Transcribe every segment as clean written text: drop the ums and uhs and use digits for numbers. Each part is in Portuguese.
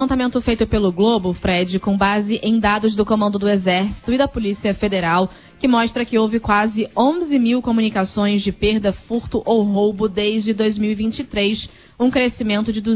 Levantamento feito pelo Globo, Fred, com base em dados do Comando do Exército e da Polícia Federal, que mostra que houve quase 11 mil comunicações de perda, furto ou roubo desde 2023, um crescimento de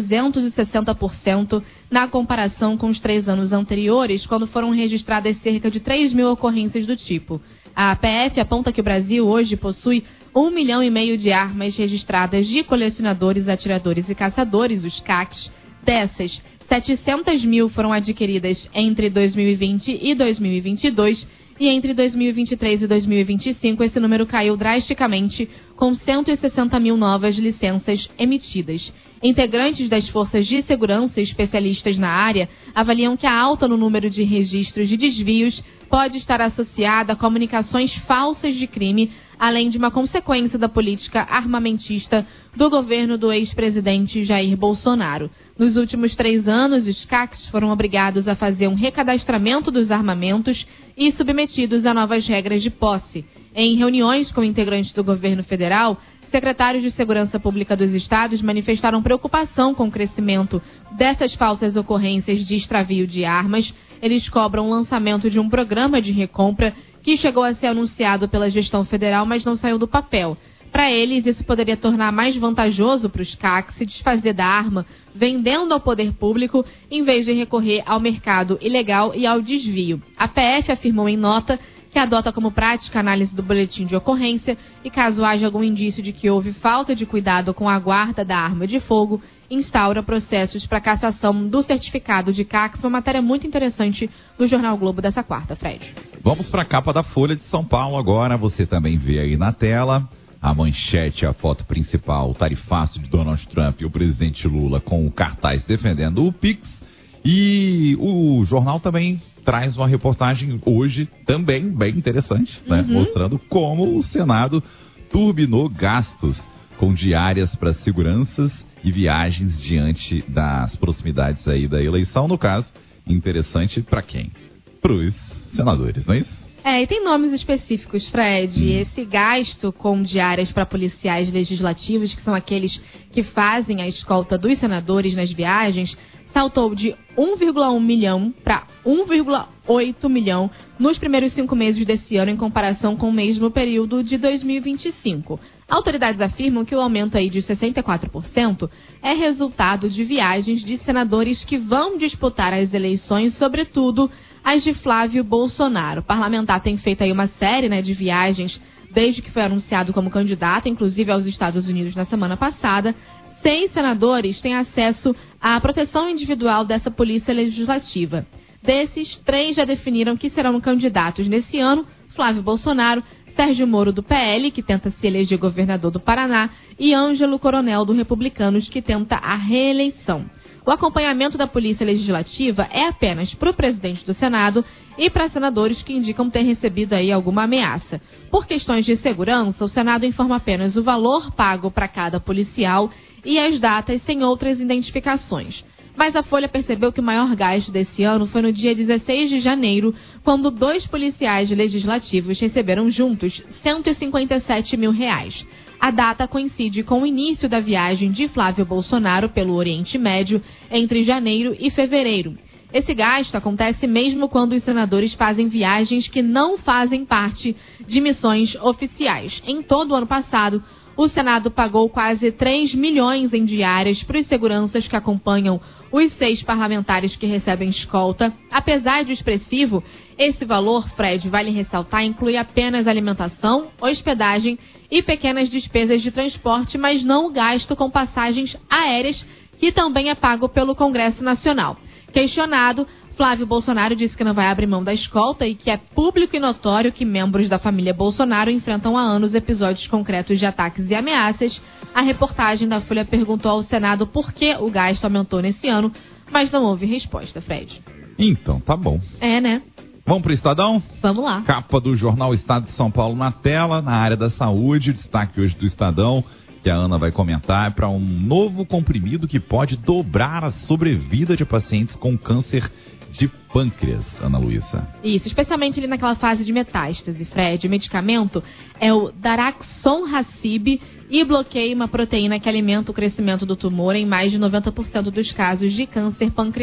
260% na comparação com os 3 anos anteriores, quando foram registradas cerca de 3 mil ocorrências do tipo. A PF aponta que o Brasil hoje possui 1,5 milhão de armas registradas de colecionadores, atiradores e caçadores, os CACs. Dessas, 700 mil foram adquiridas entre 2020 e 2022, e entre 2023 e 2025 esse número caiu drasticamente, com 160 mil novas licenças emitidas. Integrantes das forças de segurança e especialistas na área avaliam que a alta no número de registros de desvios pode estar associada a comunicações falsas de crime, além de uma consequência da política armamentista do governo do ex-presidente Jair Bolsonaro. Nos últimos 3 anos, os CACs foram obrigados a fazer um recadastramento dos armamentos e submetidos a novas regras de posse. Em reuniões com integrantes do governo federal, secretários de Segurança Pública dos estados manifestaram preocupação com o crescimento dessas falsas ocorrências de extravio de armas. Eles cobram o lançamento de um programa de recompra que chegou a ser anunciado pela gestão federal, mas não saiu do papel. Para eles, isso poderia tornar mais vantajoso para os CACs se desfazer da arma, vendendo ao poder público, em vez de recorrer ao mercado ilegal e ao desvio. A PF afirmou em nota que adota como prática a análise do boletim de ocorrência e, caso haja algum indício de que houve falta de cuidado com a guarda da arma de fogo, instaura processos para cassação do certificado de CACs. Uma matéria muito interessante do Jornal Globo dessa quarta, Fred. Vamos para a capa da Folha de São Paulo agora. Você também vê aí na tela a manchete, a foto principal, o tarifaço de Donald Trump e o presidente Lula com o cartaz defendendo o Pix. E o jornal também traz uma reportagem hoje também bem interessante, né? Mostrando como o Senado turbinou gastos com diárias para seguranças e viagens diante das proximidades aí da eleição. No caso, interessante para quem? Para os senadores, não é isso? E tem nomes específicos, Fred. Esse gasto com diárias para policiais legislativos, que são aqueles que fazem a escolta dos senadores nas viagens, saltou de 1,1 milhão para 1,8 milhão nos primeiros 5 meses desse ano, em comparação com o mesmo período de 2025. Autoridades afirmam que o aumento aí de 64% é resultado de viagens de senadores que vão disputar as eleições, sobretudo as de Flávio Bolsonaro. O parlamentar tem feito aí uma série, de viagens desde que foi anunciado como candidato, inclusive aos Estados Unidos na semana passada. 6 senadores têm acesso à proteção individual dessa polícia legislativa. Desses, 3 já definiram que serão candidatos nesse ano: Flávio Bolsonaro, Sérgio Moro, do PL, que tenta se eleger governador do Paraná, e Ângelo Coronel, do Republicanos, que tenta a reeleição. O acompanhamento da Polícia Legislativa é apenas para o presidente do Senado e para senadores que indicam ter recebido aí alguma ameaça. Por questões de segurança, o Senado informa apenas o valor pago para cada policial e as datas, sem outras identificações. Mas a Folha percebeu que o maior gasto desse ano foi no dia 16 de janeiro, quando 2 policiais legislativos receberam juntos R$157 mil. A data coincide com o início da viagem de Flávio Bolsonaro pelo Oriente Médio entre janeiro e fevereiro. Esse gasto acontece mesmo quando os senadores fazem viagens que não fazem parte de missões oficiais. Em todo o ano passado, o Senado pagou quase 3 milhões em diárias para os seguranças que acompanham os 6 parlamentares que recebem escolta. Apesar de expressivo, esse valor, Fred, vale ressaltar, inclui apenas alimentação, hospedagem e pequenas despesas de transporte, mas não o gasto com passagens aéreas, que também é pago pelo Congresso Nacional. Questionado, Flávio Bolsonaro disse que não vai abrir mão da escolta e que é público e notório que membros da família Bolsonaro enfrentam há anos episódios concretos de ataques e ameaças. A reportagem da Folha perguntou ao Senado por que o gasto aumentou nesse ano, mas não houve resposta, Fred. Então, tá bom. Né? Vamos pro Estadão? Vamos lá. Capa do jornal Estado de São Paulo na tela, na área da saúde. Destaque hoje do Estadão, que a Ana vai comentar, para um novo comprimido que pode dobrar a sobrevida de pacientes com câncer de pâncreas, Ana Luísa. Isso, especialmente ali naquela fase de metástase, Fred. O medicamento é o Daraxonrasib e bloqueia uma proteína que alimenta o crescimento do tumor em mais de 90% dos casos de câncer pancreático.